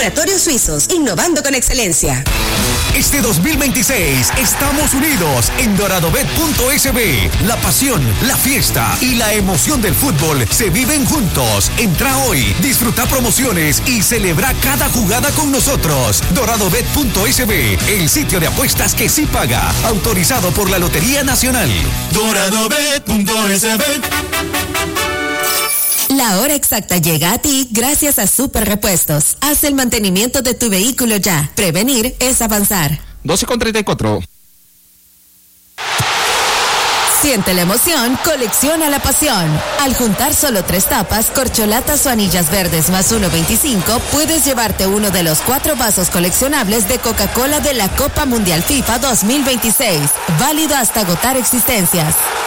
Laboratorios Suizos, innovando con excelencia. Este 2026 estamos unidos en doradobet.sb. La pasión, la fiesta y la emoción del fútbol se viven juntos. Entra hoy, disfruta promociones y celebra cada jugada con nosotros. Doradobet.sb, el sitio de apuestas que sí paga. Autorizado por la Lotería Nacional. Doradobet.sb. La hora exacta llega a ti gracias a Super Repuestos. Haz el mantenimiento de tu vehículo ya. Prevenir es avanzar. 12:34. Siente la emoción, colecciona la pasión. Al juntar solo 3 tapas, corcholatas o anillas verdes más 1.25, puedes llevarte uno de los 4 vasos coleccionables de Coca-Cola de la Copa Mundial FIFA 2026. Válido hasta agotar existencias.